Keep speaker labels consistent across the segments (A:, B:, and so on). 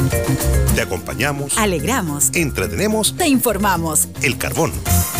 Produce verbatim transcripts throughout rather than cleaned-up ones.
A: Te acompañamos,
B: alegramos,
A: entretenemos,
B: te informamos.
A: El Carbón.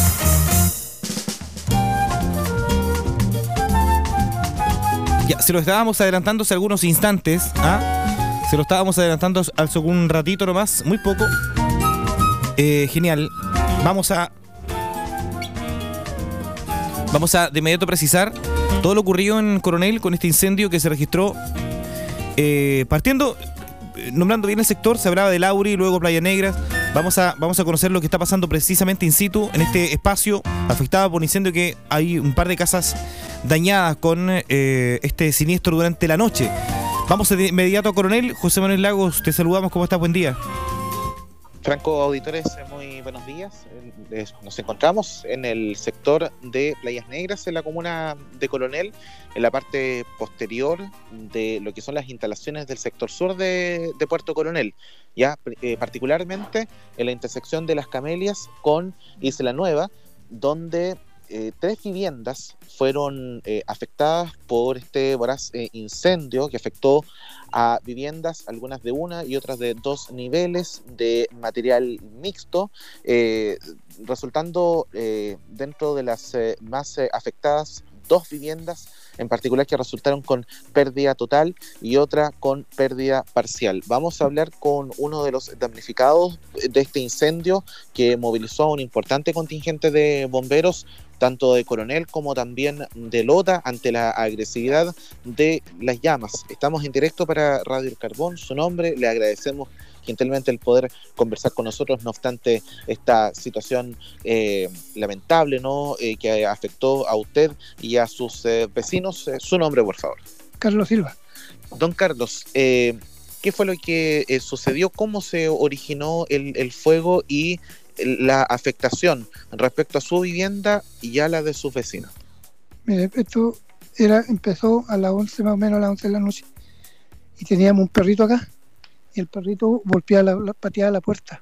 C: Ya, se lo estábamos adelantando hace algunos instantes, ¿ah? Se lo estábamos adelantando hace un ratito nomás, muy poco. Eh, genial. Vamos a... Vamos a de inmediato precisar todo lo ocurrido en Coronel con este incendio que se registró. Eh, partiendo, nombrando bien el sector, se hablaba de Lauri, luego Playa Negra. Vamos a, vamos a conocer lo que está pasando precisamente in situ en este espacio afectado por un incendio, que hay un par de casas dañadas con eh, este siniestro durante la noche. Vamos de inmediato a Coronel. José Manuel Lagos, te saludamos. ¿Cómo estás? Buen día.
D: Franco, auditores, muy buenos días. Nos encontramos en el sector de Playas Negras, en la comuna de Coronel, en la parte posterior de lo que son las instalaciones del sector sur de, de Puerto Coronel, ya eh, particularmente en la intersección de Las Camelias con Isla Nueva, donde eh, tres viviendas fueron eh, afectadas por este voraz eh, incendio que afectó a viviendas, algunas de una y otras de dos niveles de material mixto, eh, resultando eh, dentro de las eh, más eh, afectadas dos viviendas en particular que resultaron con pérdida total y otra con pérdida parcial. Vamos a hablar con uno de los damnificados de este incendio que movilizó a un importante contingente de bomberos, tanto de Coronel como también de Lota, ante la agresividad de las llamas. Estamos en directo para Radio El Carbón, su nombre, le agradecemos gentilmente el poder conversar con nosotros, no obstante esta situación eh, lamentable, ¿no? Eh, que afectó a usted y a sus eh, vecinos. Eh, su nombre, por favor.
E: Carlos Silva.
D: Don Carlos, eh, ¿qué fue lo que eh, sucedió? ¿Cómo se originó el, el fuego y la afectación respecto a su vivienda y a la de sus vecinos?
E: Mire, esto era, empezó a las once, más o menos a las once de la noche, y teníamos un perrito acá, y el perrito golpeaba la, la, pateaba la puerta.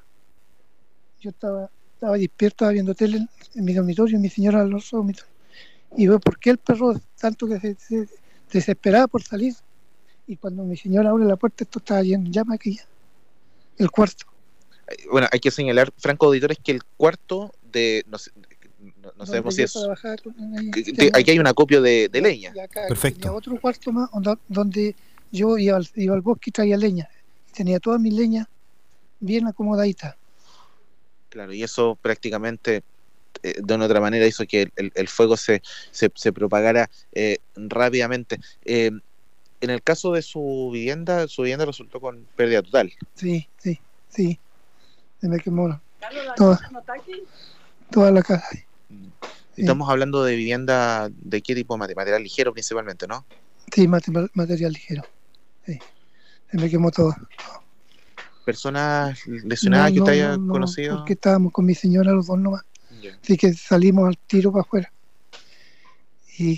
E: Yo estaba, estaba despierto, estaba viendo tele en, en mi dormitorio, y mi señora en los dormitorios, y veo por qué el perro tanto que se, se desesperaba por salir, y cuando mi señora abre la puerta, esto estaba lleno de llamas aquí, el cuarto.
D: Bueno, hay que señalar, Franco, auditores, que el cuarto de, no, sé, no, no sabemos si es,
E: ahí,
D: que, de, aquí hay un acopio de, de leña.
E: Acá,
C: perfecto.
E: Tenía otro cuarto más donde yo iba al, iba al bosque y traía leña. Tenía todas mis leñas bien acomodaditas.
D: Claro, y eso prácticamente, eh, de una otra manera, hizo que el, el fuego se, se, se propagara eh, rápidamente. Eh, en el caso de su vivienda, su vivienda resultó con pérdida total.
E: Sí, sí, sí. Se me quemó toda, toda la casa.
D: Estamos sí. hablando de vivienda de qué tipo, material ligero principalmente, ¿no?
E: Sí, material, material ligero. Sí. Se me quemó todo.
D: ¿Personas lesionadas
E: no,
D: que
E: no,
D: usted haya
E: no,
D: conocido?
E: Porque estábamos con mi señora los dos nomás.
D: Yeah.
E: Así que salimos al tiro para afuera. Y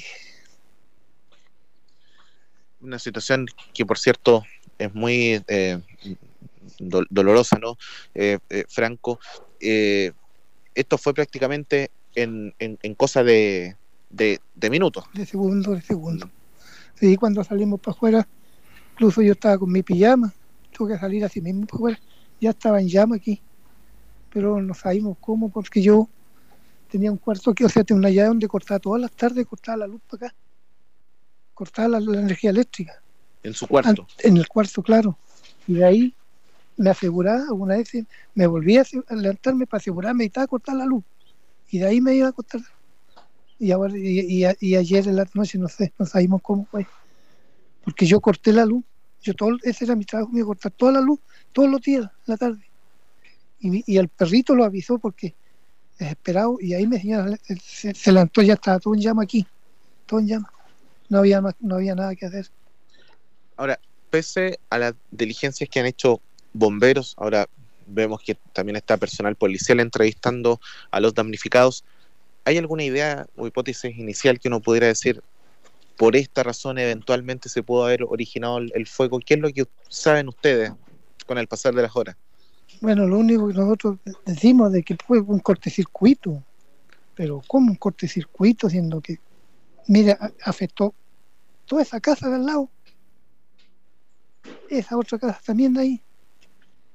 D: una situación que, por cierto, es muy eh, do- dolorosa, ¿no? Eh, eh, Franco, eh, esto fue prácticamente en, en, en cosa de, de, de minutos.
E: De segundos, de segundos. Sí, cuando salimos para afuera, incluso yo estaba con mi pijama, tuve que salir así mismo para afuera, ya estaba en llama aquí, pero no sabíamos cómo, porque yo tenía un cuarto aquí, o sea, tenía una llave donde cortaba todas las tardes, cortaba la luz para acá, cortaba la, la energía eléctrica.
D: ¿En su cuarto?
E: En el cuarto, claro. Y de ahí me aseguraba, alguna vez me volvía a levantarme para asegurarme y estaba a cortar la luz. Y de ahí me iba a cortar. Y, ahora, y, y, y ayer en la noche, no sé, no sabíamos cómo fue. Porque yo corté la luz. Yo todo, ese era mi trabajo, me iba a cortar toda la luz, todos los días, en la tarde. Y, y el perrito lo avisó porque desesperado, y ahí me señala, se, se levantó, ya estaba todo en llama aquí, todo en llama. No había, no había nada que hacer.
D: Ahora, pese a las diligencias que han hecho bomberos, ahora vemos que también está personal policial entrevistando a los damnificados, ¿hay alguna idea o hipótesis inicial que uno pudiera decir, por esta razón eventualmente se pudo haber originado el, el fuego? ¿Qué es lo que saben ustedes con el pasar de las horas?
E: Bueno, lo único que nosotros decimos de que fue un cortocircuito, pero ¿cómo un cortocircuito? Siendo que, mira, afectó toda esa casa de al lado, esa otra casa también de ahí,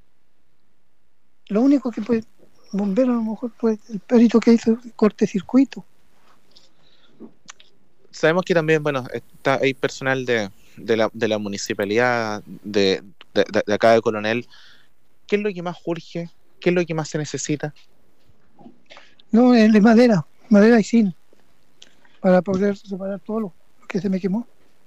E: Lo único que puede, bombero a lo mejor puede, el perito que hizo cortocircuito.
D: Sabemos que también, bueno, está hay personal de, de, la, de la municipalidad de, de, de acá de Coronel. ¿Qué es lo que más urge? ¿Qué es lo que más se necesita?
E: No, es de madera, madera y zinc, para poder separar todo lo que se me quemó.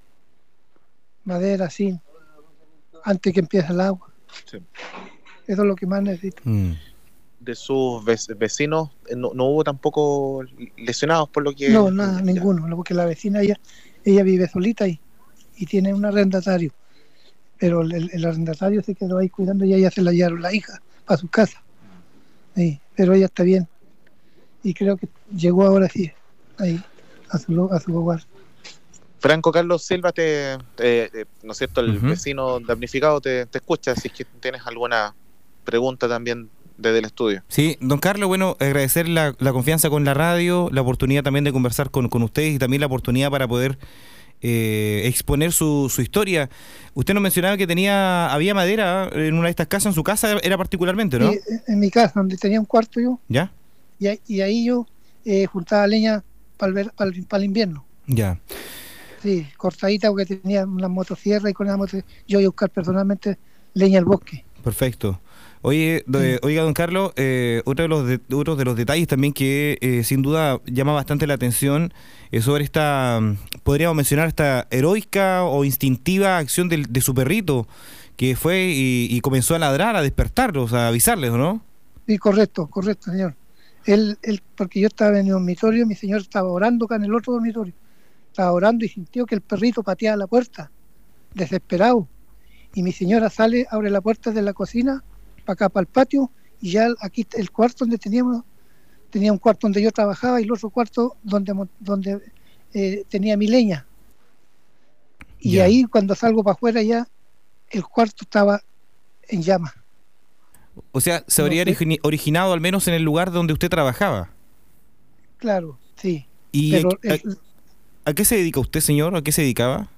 E: Madera, zinc, antes que empiece el agua.
D: Sí.
E: Eso es lo que más necesito.
C: Mm.
D: De sus vecinos, no, no hubo tampoco lesionados por lo que...
E: No, nada,
D: ya.
E: ninguno, porque la vecina ella, ella vive solita y, y tiene un arrendatario, pero el, el arrendatario se quedó ahí cuidando y ella se la llevaron la hija para su casa. Sí, pero ella está bien y creo que llegó ahora sí, ahí, a su, a su hogar.
D: Franco Carlos Silva, te, te, eh, ¿no es cierto? El
C: Uh-huh.
D: vecino damnificado te, te escucha, si es que tienes alguna pregunta también desde el estudio.
C: Sí, don Carlos, bueno, agradecer la, la confianza con la radio, la oportunidad también de conversar con, con ustedes y también la oportunidad para poder eh, exponer su, su historia. Usted nos mencionaba que tenía había madera en una de estas casas, en su casa era particularmente, ¿no?
E: Sí, en mi casa, donde tenía un cuarto yo,
C: ¿Ya?
E: y, ahí- y ahí yo eh, juntaba leña para el, para, el, para el invierno.
C: Ya.
E: Sí, cortadita porque tenía una motosierra y con la moto yo iba a buscar personalmente leña al bosque.
C: Perfecto. Oye, do-
E: Sí.
C: oiga, don Carlos, eh, otro, de los de- otro de los detalles también que eh, sin duda llama bastante la atención es sobre esta, mm, podríamos mencionar, esta heroica o instintiva acción del- de su perrito, que fue y, y comenzó a ladrar, a despertarlos, a avisarles, ¿o no?
E: Sí, correcto, correcto, señor. Él, él, porque yo estaba en el dormitorio, mi señor estaba orando acá en el otro dormitorio. Estaba orando y sintió que el perrito pateaba la puerta, desesperado. Y mi señora sale, abre la puerta de la cocina, para acá, para el patio, y ya aquí está el cuarto donde teníamos, tenía un cuarto donde yo trabajaba y el otro cuarto donde, mo- donde eh, tenía mi leña. Y
C: Ya.
E: ahí cuando salgo para afuera ya, el cuarto estaba en llamas.
C: O sea, se
E: No
C: habría
E: sé.
C: origini- originado al menos en el lugar donde usted trabajaba.
E: Claro, sí.
C: ¿Y
E: Pero
C: a,
E: el-
C: a qué se dedica usted, señor? ¿A qué se dedicaba?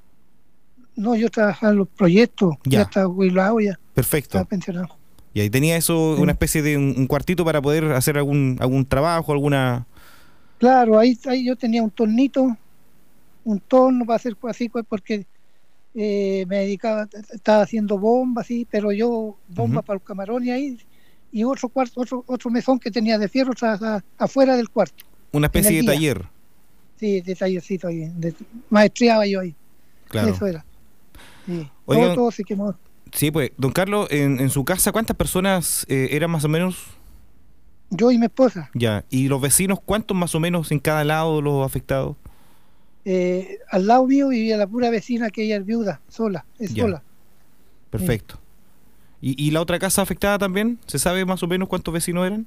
E: no, yo trabajaba en los proyectos,
C: Ya.
E: ya, estaba jubilado, ya
C: Perfecto.
E: estaba pensionado.
C: Y ahí tenía eso,
E: Sí.
C: una especie de un, un cuartito para poder hacer algún algún trabajo, alguna...
E: Claro, ahí, ahí yo tenía un tornito, un torno para hacer así, pues, porque eh, me dedicaba, estaba haciendo bombas, sí, pero yo bombas
C: Ujú.
E: para los camarones ahí, y otro cuarto, otro, otro mesón que tenía de fierro trabajaba afuera del cuarto,
C: Una especie
E: En
C: de
E: el día.
C: taller.
E: sí, de tallercito ahí, de, maestriaba yo ahí,
C: Claro.
E: eso era. Sí.
C: Oigan-
E: todo, todo se quemó.
C: Sí, pues, don Carlos, en, en su casa, ¿cuántas personas eh, eran más o menos?
E: Yo y mi esposa,
C: Ya. ¿Y los vecinos, cuántos más o menos en cada lado los afectados?
E: eh, al lado mío vivía la pura vecina que ella es viuda, sola, es
C: Ya.
E: sola.
C: Perfecto. ¿Y, ¿Y la otra casa afectada también? ¿Se sabe más o menos cuántos vecinos eran?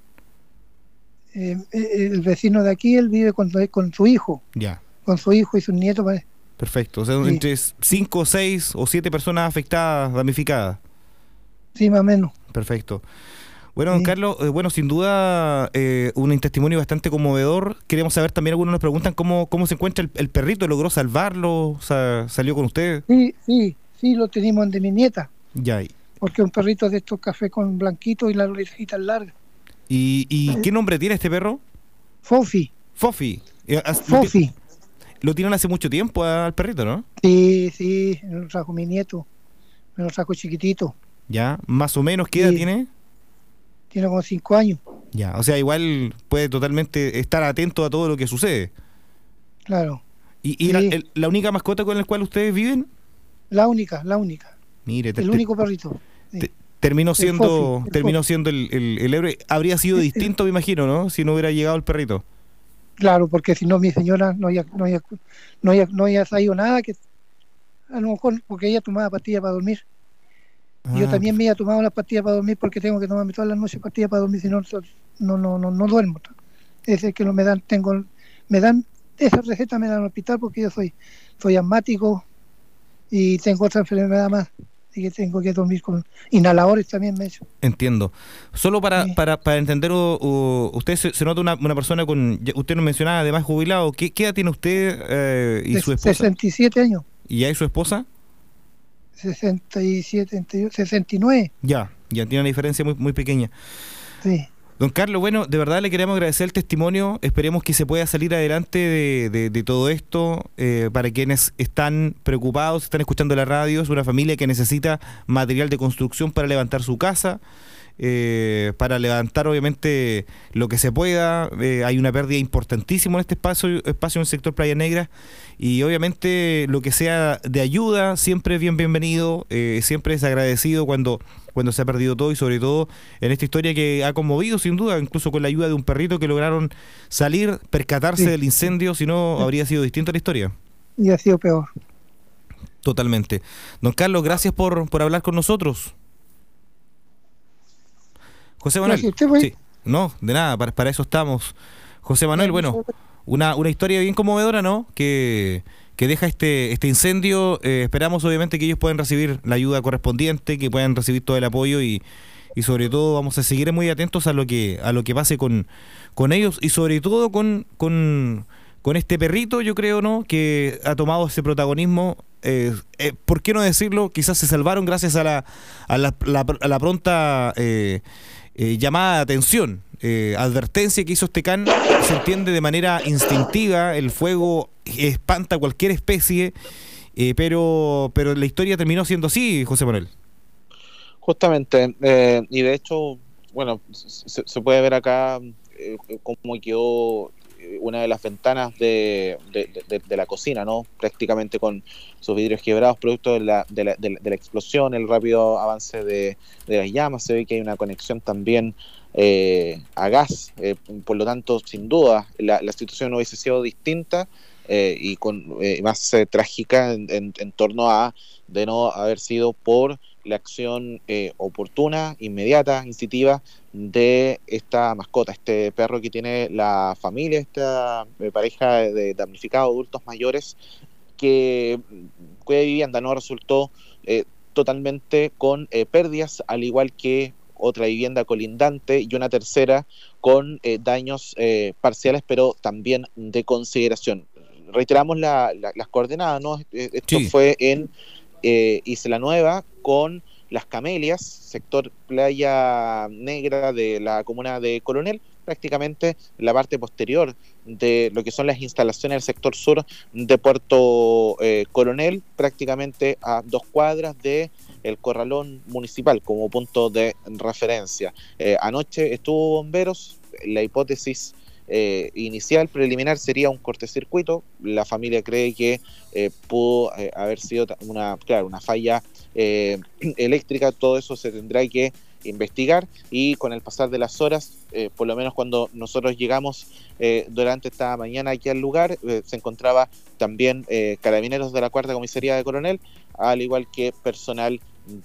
E: Eh, eh, el vecino de aquí, él vive con, su- con su hijo,
C: Ya.
E: con su hijo y sus nietos, parece.
C: Perfecto. O sea,
E: Sí.
C: entre cinco, seis o siete personas afectadas, damnificadas.
E: Sí, más o menos.
C: Perfecto. Bueno, don
E: Sí.
C: Carlos, eh, bueno, sin duda eh, un testimonio bastante conmovedor. Queremos saber también, algunos nos preguntan cómo, cómo se encuentra el, el perrito, ¿logró salvarlo? Sa- ¿Salió con usted?
E: Sí, sí, sí, lo tenemos de mi nieta,
C: Ya. ¿Y,
E: porque un perrito de estos café con blanquito y las orejitas largas.
C: y qué nombre tiene este perro?
E: Fofi,
C: Fofi. Eh, as- Lo, ti-
E: Fofi.
C: lo tienen hace mucho tiempo al perrito, ¿no?
E: Sí, sí, me lo trajo mi nieto, me lo trajo chiquitito,
C: Ya. Más o menos, ¿qué edad
E: Sí.
C: tiene?
E: tiene como cinco años,
C: Ya. O sea, igual puede totalmente estar atento a todo lo que sucede.
E: claro.
C: ¿Y, y
E: Sí.
C: la, el- la única mascota con la cual ustedes viven?
E: La única, la única,
C: Mire, te-
E: el
C: te-
E: único perrito. Sí.
C: te- terminó siendo
E: Fofi, el
C: terminó
E: Fofi.
C: siendo el, el- el héroe. Habría sido
E: El-
C: distinto, me imagino, ¿no? Si no hubiera llegado el perrito.
E: Claro, porque si no mi señora no había, no había, no había, no había sabido nada, que a lo mejor porque ella tomaba pastillas para dormir. Y yo
C: Ah,
E: también me iba a tomar unas pastillas para dormir porque tengo que tomarme todas las noches pastillas para dormir, si no, no, no, no, no duermo. Es el que no me dan, tengo, me dan, esa receta me dan al hospital porque yo soy, soy asmático y tengo otra enfermedad más. Y que tengo que dormir con inhaladores también me he hecho.
C: Entiendo. Solo para,
E: Sí.
C: para, para entender, o- o- usted se, se nota una, una persona con, ya- usted nos mencionaba además jubilado, ¿qué, qué edad tiene usted eh, y
E: De
C: su esposa?
E: sesenta y siete años,
C: ¿Y ya y su esposa?
E: sesenta y siete, sesenta y nueve.
C: Ya, Ya tiene una diferencia muy, muy pequeña.
E: Sí.
C: Don Carlos, bueno, de verdad le queremos agradecer el testimonio. Esperemos que se pueda salir adelante de, de, de todo esto. Eh, para quienes están preocupados, están escuchando la radio, es una familia que necesita material de construcción para levantar su casa, eh, para levantar obviamente lo que se pueda. Eh, hay una pérdida importantísima en este espacio, espacio en el sector Playa Negra, y obviamente lo que sea de ayuda siempre es bien bienvenido, eh, siempre es agradecido cuando... cuando se ha perdido todo, y sobre todo en esta historia que ha conmovido sin duda, incluso con la ayuda de un perrito que lograron salir, percatarse sí. del incendio, si no habría sido distinta la historia.
E: Y ha sido peor.
C: Totalmente. Don Carlos, gracias por, por hablar con nosotros. José Manuel.
E: Gracias, ¿usted,
C: sí. No, de nada, para, para eso estamos. José Manuel, bueno, una, una historia bien conmovedora, ¿no? Que... que deja este este incendio. Eh, esperamos obviamente que ellos puedan recibir la ayuda correspondiente, que puedan recibir todo el apoyo, y, y sobre todo vamos a seguir muy atentos a lo que a lo que pase con, con ellos, y sobre todo con, con, con este perrito, yo creo, ¿no?, que ha tomado ese protagonismo. Eh, eh, ¿Por qué no decirlo? Quizás se salvaron gracias a la, a la, la, a la pronta eh, eh, llamada de atención. Eh, advertencia que hizo este can. Se entiende de manera instintiva, el fuego espanta cualquier especie, eh, pero pero la historia terminó siendo así, José Manuel.
D: Justamente, eh, y de hecho, bueno, se, se puede ver acá eh, cómo quedó una de las ventanas de, de, de, de la cocina, ¿no? Prácticamente con sus vidrios quebrados, producto de la, de la, de la, de la explosión, el rápido avance de, de las llamas. Se ve que hay una conexión también eh, a gas, eh, por lo tanto, sin duda, la, la situación no hubiese sido distinta eh, y con eh, más eh, trágica en, en, en torno a de no haber sido por la acción eh, oportuna, inmediata, instintiva de esta mascota, este perro que tiene la familia, esta eh, pareja de damnificados adultos mayores, que cuya vivienda no resultó eh, totalmente con eh, pérdidas, al igual que otra vivienda colindante y una tercera con eh, daños eh, parciales, pero también de consideración. Reiteramos la, la, las coordenadas, ¿no? Esto sí. fue en eh, Isla Nueva, con Las Camelias, sector Playa Negra de la comuna de Coronel, prácticamente la parte posterior de lo que son las instalaciones del sector sur de Puerto eh, Coronel, prácticamente a dos cuadras de el Corralón Municipal como punto de referencia. Eh, anoche estuvo bomberos, la hipótesis eh, inicial preliminar sería un cortocircuito. La familia cree que eh, pudo eh, haber sido una, claro, una falla eh, eléctrica. Todo eso se tendrá que investigar, y con el pasar de las horas, eh, por lo menos cuando nosotros llegamos eh, durante esta mañana aquí al lugar, eh, se encontraba también eh, carabineros de la cuarta comisaría de Coronel, al igual que personal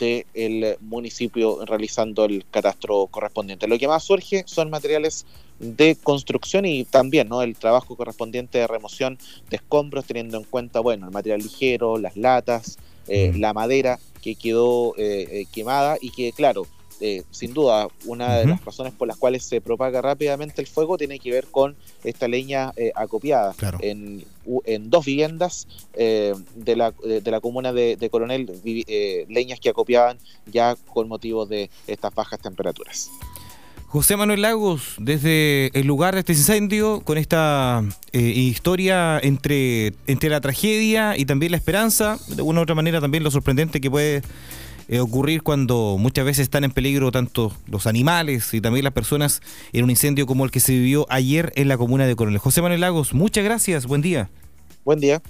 D: del municipio realizando el catastro correspondiente. Lo que más surge son materiales de construcción y también, ¿no?, el trabajo correspondiente de remoción de escombros, teniendo en cuenta, bueno, el material ligero, las latas, eh, la madera que quedó eh, eh, quemada, y que, claro, Eh, sin duda, una de uh-huh. las razones por las cuales se propaga rápidamente el fuego tiene que ver con esta leña eh, acopiada claro. en, en dos viviendas eh, de, la, de, de la comuna de, de Coronel, eh, leñas que acopiaban ya con motivo de estas bajas temperaturas.
C: José Manuel Lagos, desde el lugar de este incendio, con esta eh, historia entre, entre la tragedia y también la esperanza, de una u otra manera también lo sorprendente que puede Eh, ocurrir cuando muchas veces están en peligro tanto los animales y también las personas en un incendio como el que se vivió ayer en la comuna de Coronel. José Manuel Lagos, muchas gracias, buen día.
D: Buen día.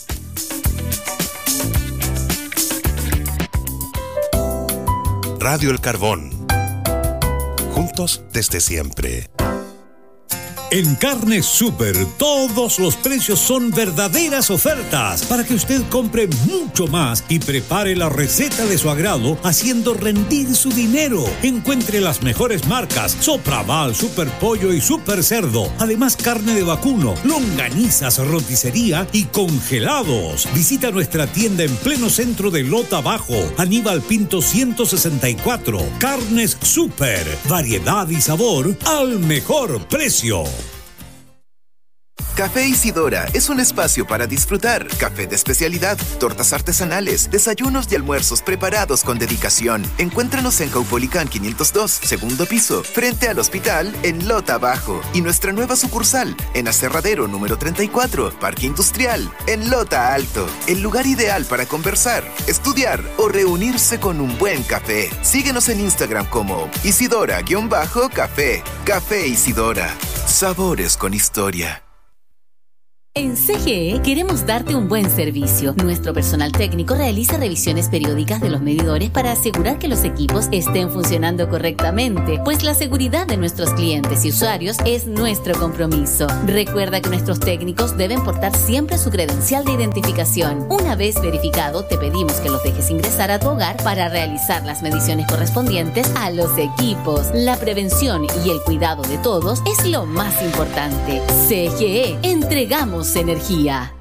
A: Radio El Carbón. Juntos desde siempre.
B: En Carne Super, todos los precios son verdaderas ofertas para que usted compre mucho más y prepare la receta de su agrado, haciendo rendir su dinero. Encuentre las mejores marcas: Sopraval, Super Pollo y Super Cerdo. Además, carne de vacuno, longanizas, roticería y congelados. Visita nuestra tienda en pleno centro de Lota Bajo, Aníbal Pinto ciento sesenta y cuatro. Carnes Super, variedad y sabor al mejor precio.
F: Café Isidora es un espacio para disfrutar. Café de especialidad, tortas artesanales, desayunos y almuerzos preparados con dedicación. Encuéntranos en Caupolicán quinientos dos, segundo piso, frente al hospital en Lota Bajo. Y nuestra nueva sucursal en Aserradero número treinta y cuatro, Parque Industrial, en Lota Alto. El lugar ideal para conversar, estudiar o reunirse con un buen café. Síguenos en Instagram como Isidora-Café. Café Isidora. Sabores con historia.
G: En C G E queremos darte un buen servicio. Nuestro personal técnico realiza revisiones periódicas de los medidores para asegurar que los equipos estén funcionando correctamente, pues la seguridad de nuestros clientes y usuarios es nuestro compromiso. Recuerda que nuestros técnicos deben portar siempre su credencial de identificación. Una vez verificado, te pedimos que los dejes ingresar a tu hogar para realizar las mediciones correspondientes a los equipos. La prevención y el cuidado de todos es lo más importante. C G E, entregamos energía.